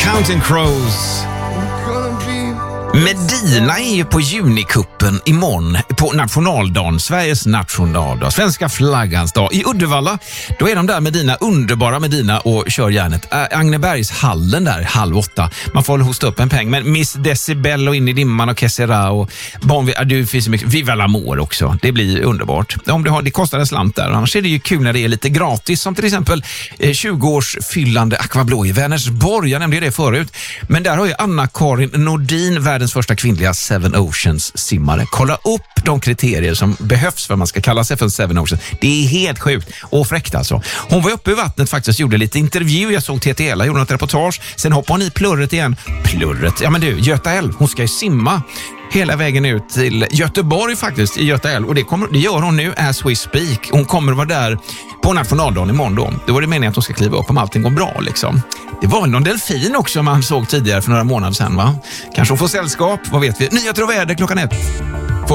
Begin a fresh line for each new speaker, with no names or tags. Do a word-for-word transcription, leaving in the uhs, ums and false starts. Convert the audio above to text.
Counting Crows. Medina är ju på Junikuppen imorgon på nationaldagen, Sveriges nationaldag, svenska flaggans dag. I Uddevalla, då är de där Medina, underbara Medina och kör järnet. Äh, Agnebergshallen där, halv åtta. Man får hosta upp en peng. Men Miss Decibel och In i dimman och Kessera och barn, äh, det finns mycket. Viva l'Amour också. Det blir underbart. Om det, har, det kostar en slant där. Annars är det ju kul när det är lite gratis. Som till exempel eh, tjugo-årsfyllande Aquablå i Vänersborg. Jag nämnde det förut. Men där har ju Anna-Karin Nordin, världens första kvinnliga Seven Oceans-simmare. Kolla upp de kriterier som behövs för att man ska kalla sig för Seven Oceans. Det är helt sjukt och fräckt alltså. Hon var uppe i vattnet faktiskt, gjorde lite intervju. Jag såg T T L, gjorde något reportage. Sen hoppade hon i plurret igen. Plurret? Ja men du, Göta älv, hon ska ju simma hela vägen ut till Göteborg faktiskt, i Göta älv. Och det, kommer, det gör hon nu as we speak. Hon kommer vara där på nationaldagen imorgon då. Det var det meningen att hon ska kliva upp om allting går bra liksom. Det var någon delfin också man såg tidigare för några månader sedan va? Kanske hon får sällskap, vad vet vi? Nyheter och väder klockan ett.